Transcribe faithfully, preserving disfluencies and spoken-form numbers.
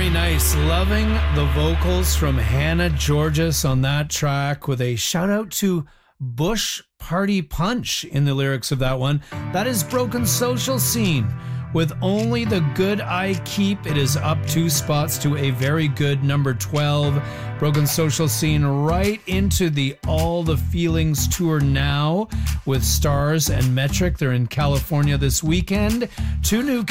Very nice. Loving the vocals from Hannah Georges on that track, with a shout out to Bush Party Punch in the lyrics of that one. That is Broken Social Scene. With Only the Good I Keep, it is up two spots to a very good number twelve. Broken Social Scene right into the All the Feelings tour now with Stars and Metric. They're in California this weekend. Two new